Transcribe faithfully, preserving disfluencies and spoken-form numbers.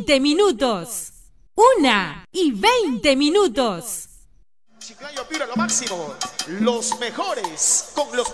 veinte minutos. Una y veinte minutos. Chiclayo Piro, lo máximo. Los mejores con los